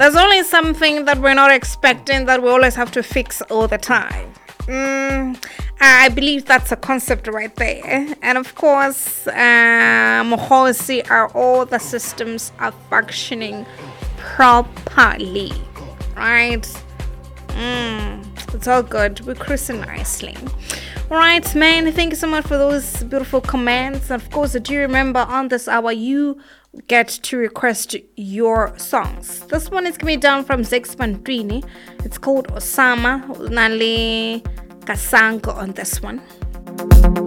There's only something that we're not expecting that we always have to fix all the time. I believe that's a concept right there. And of course, Mohosi are all the systems are functioning properly, right? It's all good. We're cruising nicely. All right, man. Thank you so much for those beautiful comments. And of course, do you remember on this hour you get to request your songs? This one is coming down from Zex Pandrini. It's called Osama Nale Kasango on this one.